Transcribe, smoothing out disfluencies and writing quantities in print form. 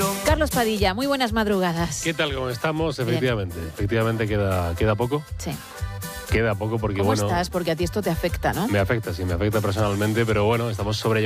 Carlos Padilla, muy buenas madrugadas. ¿Qué tal? ¿Cómo estamos? Efectivamente queda poco. Sí. Queda poco porque, ¿Cómo bueno... estás? Porque a ti esto te afecta, ¿no? Me afecta, sí, me afecta personalmente, pero bueno, estamos sobrellevando